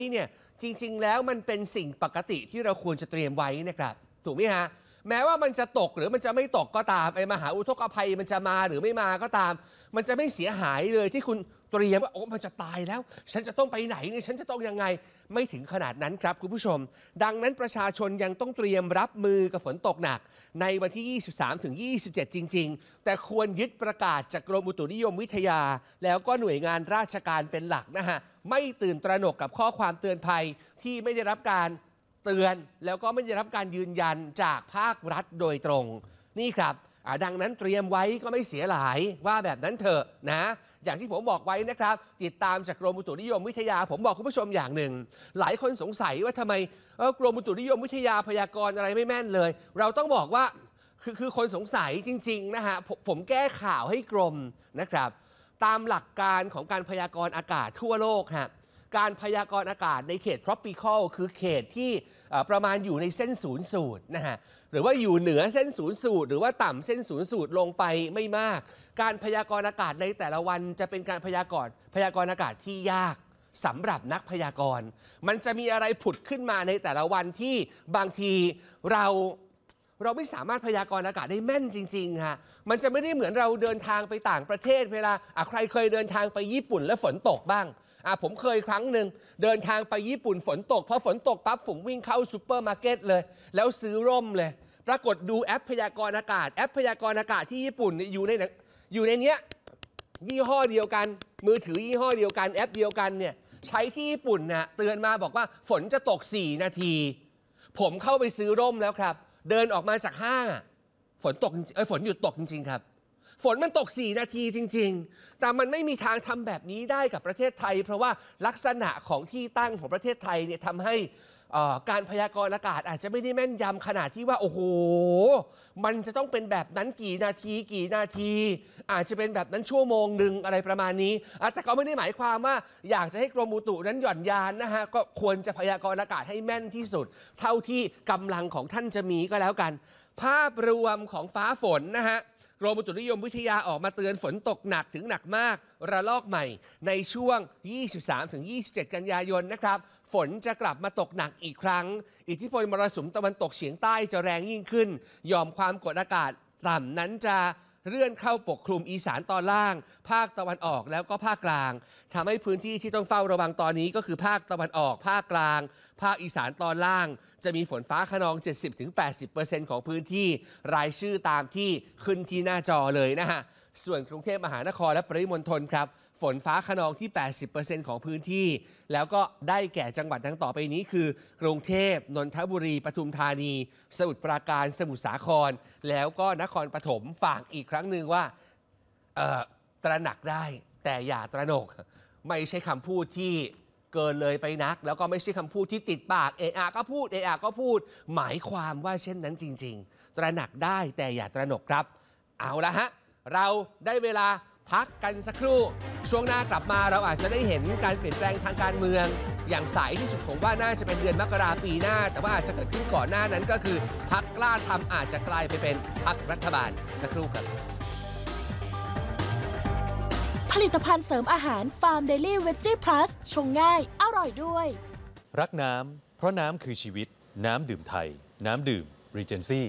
เนี่ยจริงๆแล้วมันเป็นสิ่งปกติที่เราควรจะเตรียมไว้นะครับถูกไหมฮะแม้ว่ามันจะตกหรือมันจะไม่ตกก็ตามไอ้มหาอุทกภัยมันจะมาหรือไม่มาก็ตามมันจะไม่เสียหายเลยที่คุณเตรียมว่าโอ้มันจะตายแล้วฉันจะต้องไปไหนเนี่ยฉันจะต้องยังไงไม่ถึงขนาดนั้นครับคุณผู้ชมดังนั้นประชาชนยังต้องเตรียมรับมือกับฝนตกหนักในวันที่ 23-27 จริงๆแต่ควรยึดประกาศจากกรมอุตุนิยมวิทยาแล้วก็หน่วยงานราชการเป็นหลักนะฮะไม่ตื่นตระหนกกับข้อความเตือนภัยที่ไม่ได้รับการเตือนแล้วก็ไม่ได้รับการยืนยันจากภาครัฐโดยตรงนี่ครับดังนั้นเตรียมไว้ก็ไม่เสียหลายว่าแบบนั้นเถอะนะอย่างที่ผมบอกไว้นะครับติดตามจากกรมอุตุนิยมวิทยาผมบอกคุณผู้ชมอย่างหนึ่งหลายคนสงสัยว่าทำไมกรมอุตุนิยมวิทยาพยากรณ์อะไรไม่แม่นเลยเราต้องบอกว่าคือคนสงสัยจริงๆนะฮะผมแก้ข่าวให้กรมนะครับตามหลักการของการพยากรณ์อากาศทั่วโลกฮะการพยากรณ์อากาศในเขต tropical คือเขตที่ประมาณอยู่ในเส้นศูนย์สูตรนะฮะหรือว่าอยู่เหนือเส้นศูนย์สูตรหรือว่าต่ำเส้นศูนย์สูตรลงไปไม่มากการพยากรณ์อากาศในแต่ละวันจะเป็นการพยากรณ์อากาศที่ยากสำหรับนักพยากรณ์มันจะมีอะไรผุดขึ้นมาในแต่ละวันที่บางทีเราไม่สามารถพยากรณ์อากาศได้แม่นจริงๆฮะมันจะไม่ได้เหมือนเราเดินทางไปต่างประเทศเวลาใครเคยเดินทางไปญี่ปุ่นแล้วฝนตกบ้างผมเคยครั้งหนึ่งเดินทางไปญี่ปุ่นฝนตกพอฝนตกปั๊บผมวิ่งเข้าซูเปอร์มาร์เก็ตเลยแล้วซื้อร่มเลยปรากฏดูแอปพยากรณ์อากาศแอปพยากรณ์อากาศที่ญี่ปุ่นอยู่ในเนี้ยยี่ห้อเดียวกันมือถือยี่ห้อเดียวกันแอปเดียวกันเนี่ยใช้ที่ญี่ปุ่นนะเตือนมาบอกว่าฝนจะตก4 นาทีผมเข้าไปซื้อร่มแล้วครับเดินออกมาจากห้างฝนตกฝนหยุดตกจริงๆครับฝนมันตก4 นาทีจริงๆแต่มันไม่มีทางทำแบบนี้ได้กับประเทศไทยเพราะว่าลักษณะของที่ตั้งของประเทศไทยเนี่ยทำให้การพยากรณ์อากาศอาจจะไม่ได้แม่นยำขนาดที่ว่าโอ้โหมันจะต้องเป็นแบบนั้นกี่นาทีอาจจะเป็นแบบนั้นชั่วโมงหนึ่งอะไรประมาณนี้แต่ก็ไม่ได้หมายความว่าอยากจะให้กรมอุตุนั้นหย่อนยานนะฮะก็ควรจะพยากรณ์อากาศให้แม่นที่สุดเท่าที่กำลังของท่านจะมีก็แล้วกันภาพรวมของฟ้าฝนนะฮะกรมอุตุนิยมวิทยาออกมาเตือนฝนตกหนักถึงหนักมากระลอกใหม่ในช่วง 23-27 กันยายนนะครับฝนจะกลับมาตกหนักอีกครั้งอิทธิพลมรสุมตะวันตกเฉียงใต้จะแรงยิ่งขึ้นยอมความกดอากาศต่ำนั้นจะเลื่อนเข้าปกคลุมอีสานตอนล่างภาคตะวันออกแล้วก็ภาคกลางทำให้พื้นที่ที่ต้องเฝ้าระวังตอนนี้ก็คือภาคตะวันออกภาคกลางภาคอีสานตอนล่างจะมีฝนฟ้าคะนอง 70-80% ของพื้นที่รายชื่อตามที่ขึ้นที่หน้าจอเลยนะฮะส่วนกรุงเทพมหานครและปริมณฑลครับฝนฟ้าคะนองที่ 80% ของพื้นที่แล้วก็ได้แก่จังหวัดดังต่อไปนี้คือกรุงเทพนนทบุรีปทุมธานีสมุทรปราการสมุทรสาครแล้วก็นครปฐมฝากอีกครั้งหนึ่งว่าตระหนักได้แต่อย่าตระหนกไม่ใช่คำพูดที่เกินเลยไปนักแล้วก็ไม่ใช่คำพูดที่ติดปากก็พูดหมายความว่าเช่นนั้นจริงๆตระหนักได้แต่อย่าตระหนกครับเอาละฮะเราได้เวลาพักกันสักครู่ช่วงหน้ากลับมาเราอาจจะได้เห็นการเปลี่ยนแปลงทางการเมืองอย่างสายที่สุดผมว่าน่าจะเป็นเดือนมกราปีหน้าแต่ว่าอาจจะเกิดขึ้นก่อนหน้านั้นก็คือพรรคกล้าทำอาจจะกลายไปเป็นพรรครัฐบาลสักครู่ครับผลิตภัณฑ์เสริมอาหารฟาร์มเดลี่เวจจี้พลัสชงง่ายอร่อยด้วยรักน้ำเพราะน้ำคือชีวิตน้ำดื่มไทยน้ำดื่มรีเจนซี่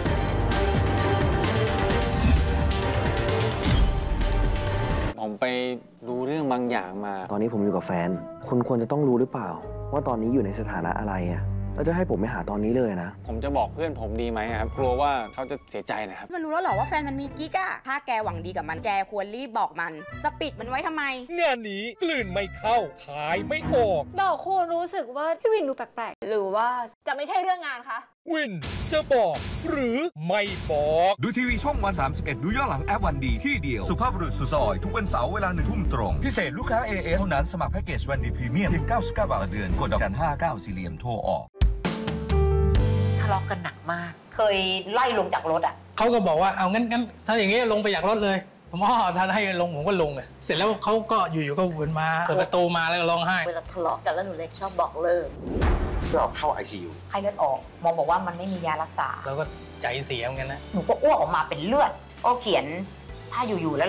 ผมไปรู้เรื่องบางอย่างมาตอนนี้ผมอยู่กับแฟนคุณควรจะต้องรู้หรือเปล่าว่าตอนนี้อยู่ในสถานะอะไรอะแล้วจะให้ผมไปหาตอนนี้เลยนะผมจะบอกเพื่อนผมดีไหมครับกลัวว่าเขาจะเสียใจนะครับมันรู้แล้วเหรอว่าแฟนมันมีกิ๊กอะถ้าแกหวังดีกับมันแกควรรีบบอกมันจะปิดมันไว้ทำไมงานนี้กลืนไม่เข้าขายไม่ออกดอกคูณรู้สึกว่าพี่วินดูแปลกๆหรือว่าจะไม่ใช่เรื่องงานคะวินจะบอกหรือไม่บอกดูทีวีช่องวัน31ดูย้อนหลังแอปวันดีที่เดียวสุภาพบุรุษสุดซอยทุกวันเสาร์เวลา1 ทุ่มตรงพิเศษลูกค้า AS เท่านั้นสมัครแพ็กเกจวันดีพรีเมียมเพียง99 บาทต่อเดือนกดดอกจัน59สี่เหลี่ยมโทรออกทะเลาะกันหนักมากเคยไล่ลงจากรถอ่ะเขาก็บอกว่าเอางั้นถ้าอย่างงี้ลงไปจากรถเลยผมถ้าให้ลงผมก็ลงเสร็จแล้วเขาก็อยู่ๆก็วนมาเปิดประตูมาแล้วก็ร้องไห้เวลาทะเลาะกันแล้วหนูเล็กชอบบอกเลิกเราเข้า ICU ไข้เลือดออกหมอบอกว่ามันไม่มียารักษาเราก็ใจเสียเหมือนกันนะหนูก็อ้วกออกมาเป็นเลือดก็เขียนถ้าอยู่ๆแล้ว